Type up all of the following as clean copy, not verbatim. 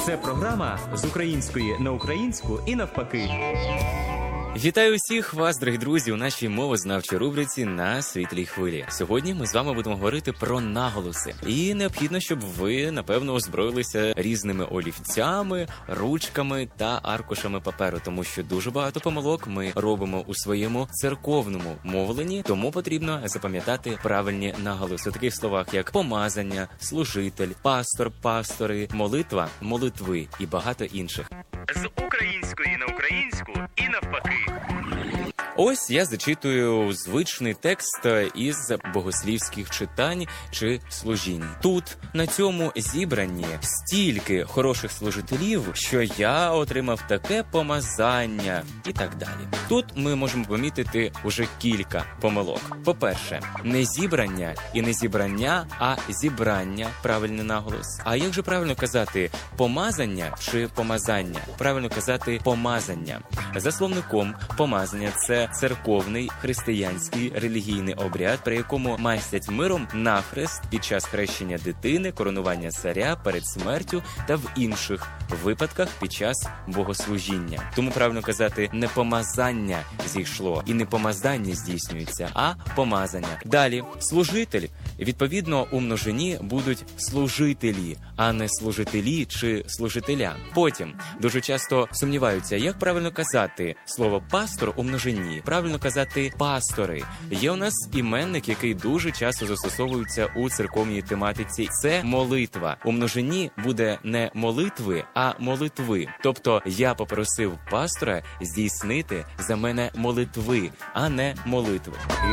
Це програма з української на українську і навпаки. Вітаю усіх вас, дорогі друзі, у нашій мовознавчій рубриці «На світлій хвилі». Сьогодні ми з вами будемо говорити про наголоси. І необхідно, щоб ви, напевно, озброїлися різними олівцями, ручками та аркушами паперу, тому що дуже багато помилок ми робимо у своєму церковному мовленні, тому потрібно запам'ятати правильні наголоси у таких словах, як помазання, служитель, пастор, пастори, молитва, молитви і багато інших. З української на українську і навпаки. Ось я зачитую звичний текст із богослівських читань чи служінь. Тут, на цьому зібранні, стільки хороших служителів, що я отримав таке помазання і так далі. Тут ми можемо помітити уже кілька помилок. По-перше, не зібрання і не зібрання, а зібрання – правильний наголос. А як же правильно казати помазання чи помазання? Правильно казати помазання. За словником, помазання – це церковний християнський релігійний обряд, при якому мастять миром нахрест під час хрещення дитини, коронування царя перед смертю та в інших випадках під час богослужіння. Тому правильно казати не помазання зійшло і не помазання здійснюється, а помазання. Далі, служитель. Відповідно, у множині будуть служителі, а не служителі чи служителя. Потім дуже часто сумніваються, як правильно казати слово пастор у множині. Правильно казати пастори. Є у нас іменник, який дуже часто застосовується у церковній тематиці. Це молитва. У множині буде не молитви, а молитви. Тобто я попросив пастора здійснити за мене молитви, а не молитви.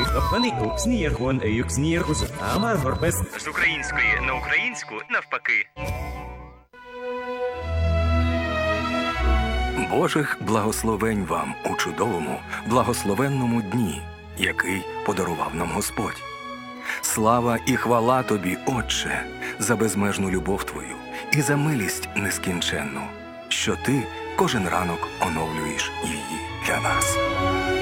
З української на українську навпаки. Божих благословень вам у чудовому, благословенному дні, який подарував нам Господь. Слава і хвала Тобі, Отче, за безмежну любов Твою і за милість нескінченну, що Ти кожен ранок оновлюєш її для нас.